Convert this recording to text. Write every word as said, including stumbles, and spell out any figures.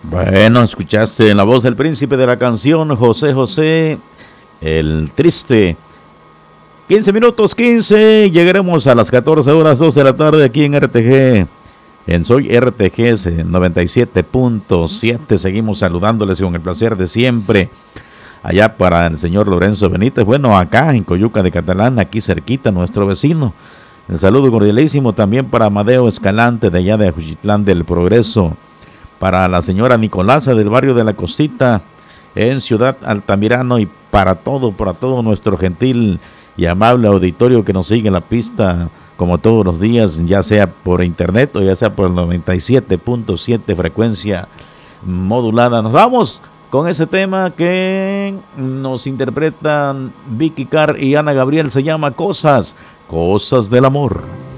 Bueno, escuchaste en la voz del príncipe de la canción, José José, el triste. quince minutos, quince, llegaremos a las catorce horas, dos de la tarde aquí en R T G. En Soy R T G noventa y siete punto siete. Seguimos saludándoles con el placer de siempre. Allá para el señor Lorenzo Benítez, bueno, acá en Coyuca de Catalán, aquí cerquita, nuestro vecino. El saludo cordialísimo también para Amadeo Escalante de allá de Ajuchitlán del Progreso. Para la señora Nicolasa del barrio de La Cosita en Ciudad Altamirano, y para todo, para todo nuestro gentil y amable auditorio que nos sigue en la pista como todos los días, ya sea por internet o ya sea por el noventa y siete punto siete frecuencia modulada. Nos vamos con ese tema que nos interpretan Vicky Carr y Ana Gabriel, se llama Cosas, Cosas del Amor.